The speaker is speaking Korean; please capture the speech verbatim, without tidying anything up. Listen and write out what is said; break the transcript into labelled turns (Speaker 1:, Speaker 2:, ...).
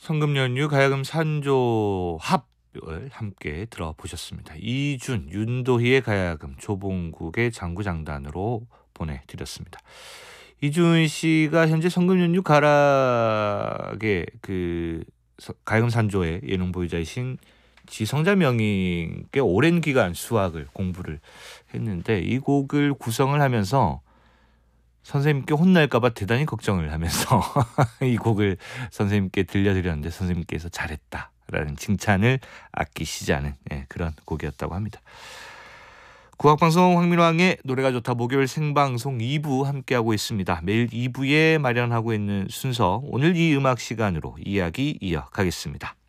Speaker 1: 성금 연휴 가야금 산조 합을 함께 들어보셨습니다. 이준, 윤도희의 가야금, 조봉국의 장구장단으로 보내드렸습니다. 이준 씨가 현재 성금 연휴 가락의 그 서- 가야금 산조의 예능 보유자이신 지성자 명인께 오랜 기간 수학을 공부를 했는데, 이 곡을 구성을 하면서 선생님께 혼날까봐 대단히 걱정을 하면서 이 곡을 선생님께 들려드렸는데, 선생님께서 잘했다라는 칭찬을 아끼시지 않은, 예, 그런 곡이었다고 합니다. 국악방송 황민왕의 노래가 좋다 목요일 생방송 이 부 함께하고 있습니다. 매일 이 부에 마련하고 있는 순서, 오늘 이 음악 시간으로 이야기 이어가겠습니다.